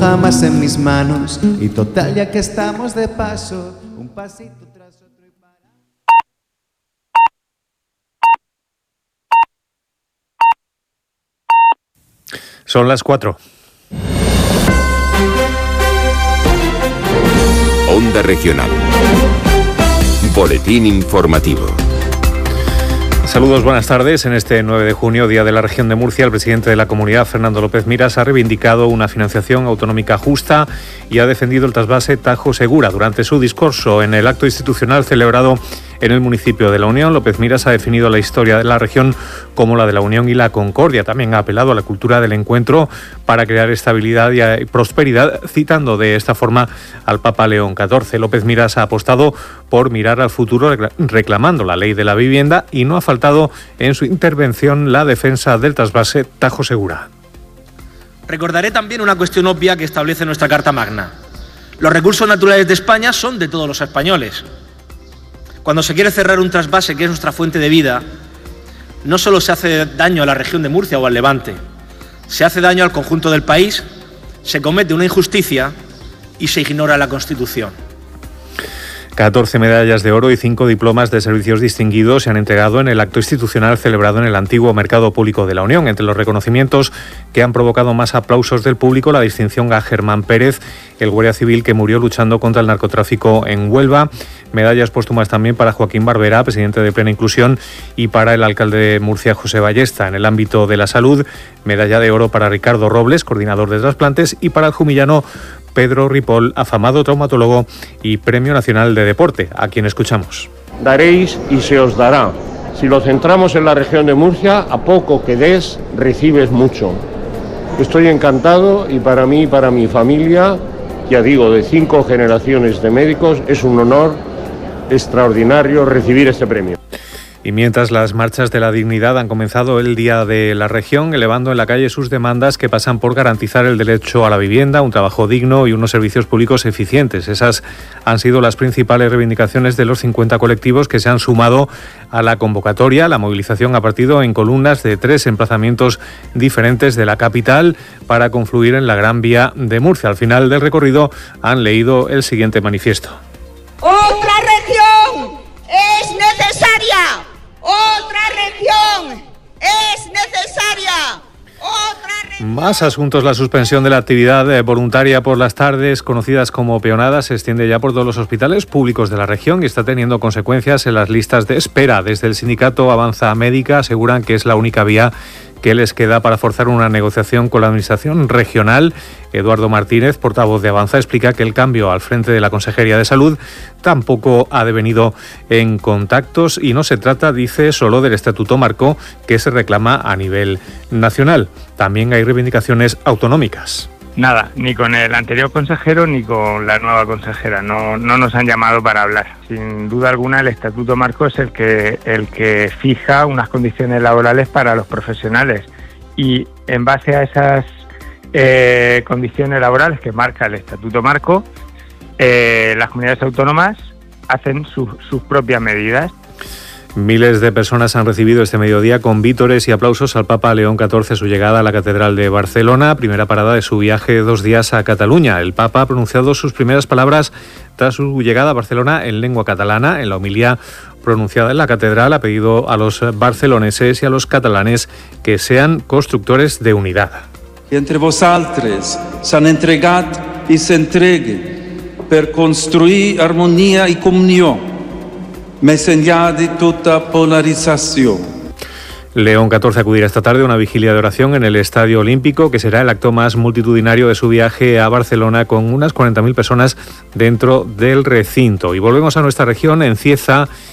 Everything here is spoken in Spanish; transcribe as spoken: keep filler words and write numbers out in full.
amas en mis manos y total ya que estamos de paso, un pasito tras otro y para... Son las cuatro. Onda Regional. Boletín informativo. Saludos, buenas tardes. En este nueve de junio, Día de la Región de Murcia, el presidente de la comunidad, Fernando López Miras, ha reivindicado una financiación autonómica justa y ha defendido el trasvase Tajo Segura. Durante su discurso en el acto institucional celebrado en el municipio de La Unión, López Miras ha definido la historia de la región como la de la unión y la concordia. También ha apelado a la cultura del encuentro para crear estabilidad y prosperidad, citando de esta forma al Papa León catorce. López Miras ha apostado por mirar al futuro reclamando la ley de la vivienda y no ha faltado en su intervención la defensa del trasvase Tajo Segura. Recordaré también una cuestión obvia que establece nuestra Carta Magna. Los recursos naturales de España son de todos los españoles. Cuando se quiere cerrar un trasvase que es nuestra fuente de vida, no solo se hace daño a la región de Murcia o al Levante, se hace daño al conjunto del país, se comete una injusticia y se ignora la Constitución. catorce medallas de oro y cinco diplomas de servicios distinguidos se han entregado en el acto institucional celebrado en el antiguo Mercado Público de La Unión. Entre los reconocimientos que han provocado más aplausos del público, la distinción a Germán Pérez, el guardia civil que murió luchando contra el narcotráfico en Huelva. Medallas póstumas también para Joaquín Barbera, presidente de Plena Inclusión, y para el alcalde de Murcia, José Ballesta. En el ámbito de la salud, medalla de oro para Ricardo Robles, coordinador de trasplantes, y para el jumillano Pedro Ripoll, afamado traumatólogo y Premio Nacional de Deporte, a quien escuchamos. Daréis y se os dará. Si lo centramos en la región de Murcia, a poco que des, recibes mucho. Estoy encantado y para mí y para mi familia, ya digo, de cinco generaciones de médicos, es un honor extraordinario recibir este premio. Y mientras las marchas de la dignidad han comenzado el Día de la Región, elevando en la calle sus demandas que pasan por garantizar el derecho a la vivienda, un trabajo digno y unos servicios públicos eficientes. Esas han sido las principales reivindicaciones de los cincuenta colectivos que se han sumado a la convocatoria. La movilización ha partido en columnas de tres emplazamientos diferentes de la capital para confluir en la Gran Vía de Murcia. Al final del recorrido han leído el siguiente manifiesto. ¡Otra región es necesaria! ¡Otra región es necesaria! ¡Otra región! Más asuntos. La suspensión de la actividad eh, voluntaria por las tardes, conocidas como peonadas, se extiende ya por todos los hospitales públicos de la región y está teniendo consecuencias en las listas de espera. Desde el sindicato Avanza Médica aseguran que es la única vía que les queda para forzar una negociación con la administración regional. Eduardo Martínez, portavoz de Avanza, explica que el cambio al frente de la Consejería de Salud tampoco ha devenido en contactos y no se trata, dice, solo del Estatuto Marco que se reclama a nivel nacional. También hay reivindicaciones autonómicas. Nada, ni con el anterior consejero ni con la nueva consejera. No, no nos han llamado para hablar. Sin duda alguna, el Estatuto Marco es el que, el que fija unas condiciones laborales para los profesionales. Y en base a esas eh, condiciones laborales que marca el Estatuto Marco, eh, las comunidades autónomas hacen sus, sus propias medidas. Miles de personas han recibido este mediodía con vítores y aplausos al Papa León catorce a su llegada a la Catedral de Barcelona, primera parada de su viaje de dos días a Cataluña. El Papa ha pronunciado sus primeras palabras tras su llegada a Barcelona en lengua catalana. En la homilía pronunciada en la Catedral ha pedido a los barceloneses y a los catalanes que sean constructores de unidad. Y entre vosaltres s'han entregat y se entreguen per construir armonía y comunión, més enllà de tota polarització. León catorce acudirá esta tarde a una vigilia de oración en el Estadio Olímpico, que será el acto más multitudinario de su viaje a Barcelona, con unas cuarenta mil personas dentro del recinto. Y volvemos a nuestra región. En Cieza